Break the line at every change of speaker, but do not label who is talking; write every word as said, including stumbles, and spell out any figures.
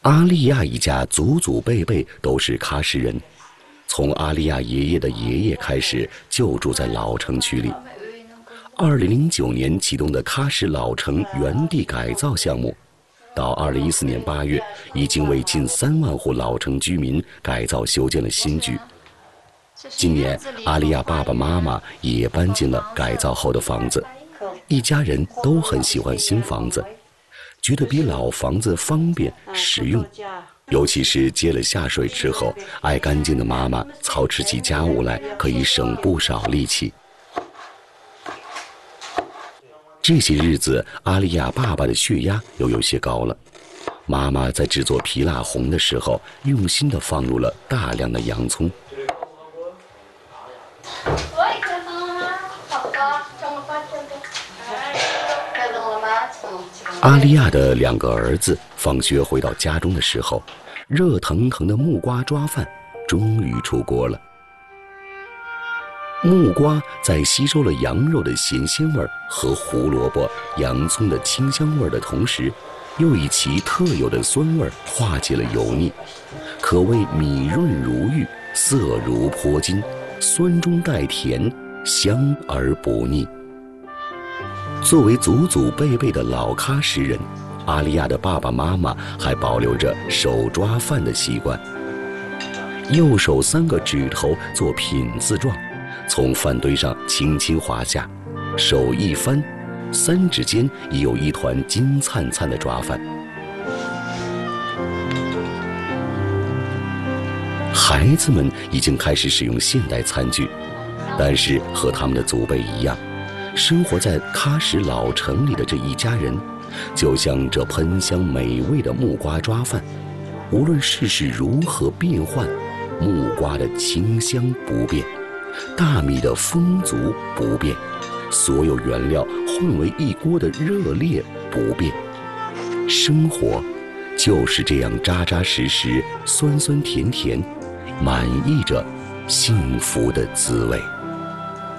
阿利亚一家祖祖辈辈都是喀什人，从阿利亚爷爷的爷爷开始就住在老城区里。二零零九年启动的喀什老城原地改造项目，到二零一四年八月，已经为近三万户老城居民改造修建了新居。今年，阿利亚爸爸妈妈也搬进了改造后的房子，一家人都很喜欢新房子，觉得比老房子方便实用。尤其是接了下水之后，爱干净的妈妈操持起家务来可以省不少力气。这些日子，阿利亚爸爸的血压又有些高了。妈妈在制作皮辣红的时候，用心地放入了大量的洋葱。阿利亚的两个儿子放学回到家中的时候，热腾腾的木瓜抓饭终于出锅了。木瓜在吸收了羊肉的咸鲜味和胡萝卜、洋葱的清香味的同时，又以其特有的酸味化解了油腻，可谓米润如玉，色如泼金，酸中带甜，香而不腻。作为祖祖辈辈的老喀什人，阿利亚的爸爸妈妈还保留着手抓饭的习惯，右手三个指头做品字状，从饭堆上轻轻滑下，手一翻，三指间已有一团金灿灿的抓饭。孩子们已经开始使用现代餐具，但是和他们的祖辈一样，生活在喀什老城里的这一家人，就像这喷香美味的木瓜抓饭，无论世事如何变幻，木瓜的清香不变，大米的丰足不变，所有原料混为一锅的热烈不变。生活就是这样扎扎实实、酸酸甜甜，满溢着幸福的滋味。